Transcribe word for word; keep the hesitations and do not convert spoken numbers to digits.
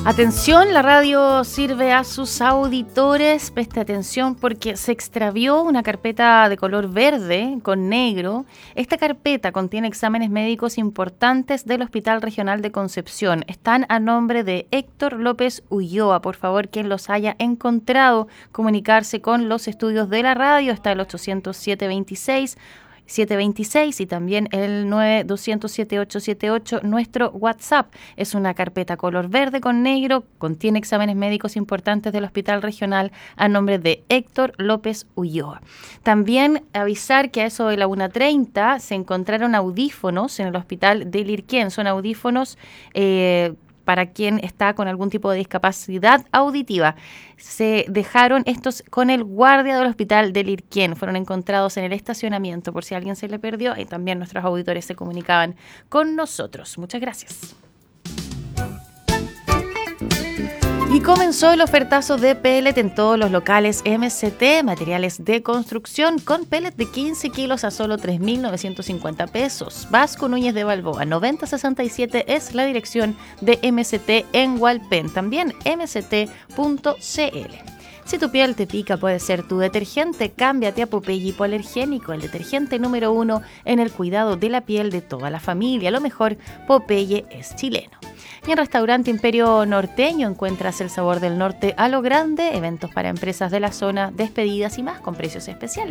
Atención, la radio sirve a sus auditores. Preste atención porque se extravió una carpeta de color verde con negro. Esta carpeta contiene exámenes médicos importantes del Hospital Regional de Concepción. Están a nombre de Héctor López Ulloa. Por favor, quien los haya encontrado, comunicarse con los estudios de la radio. Está el ochocientos siete veintiséis siete veintiséis y también el nueve doscientos siete ocho siete ocho. Nuestro WhatsApp es una carpeta color verde con negro, contiene exámenes médicos importantes del Hospital Regional a nombre de Héctor López Ulloa. También avisar que a eso de la una treinta se encontraron audífonos en el Hospital de Lirquén. Son audífonos eh, para quien está con algún tipo de discapacidad auditiva. Se dejaron estos con el guardia del Hospital de Lirquén. Fueron encontrados en el estacionamiento, por si a alguien se le perdió, y también nuestros auditores se comunicaban con nosotros. Muchas gracias. Y comenzó el ofertazo de pellet en todos los locales M C T, materiales de construcción, con pellet de quince kilos a solo tres mil novecientos cincuenta pesos. Vasco Núñez de Balboa, noventa sesenta y siete es la dirección de M C T en Hualpén, también m c t punto c l. Si tu piel te pica, puede ser tu detergente. Cámbiate a Popeye Hipoalergénico, el detergente número uno en el cuidado de la piel de toda la familia. Lo mejor, Popeye es chileno. Y en Restaurante Imperio Norteño encuentras el sabor del norte a lo grande, eventos para empresas de la zona, despedidas y más con precios especiales.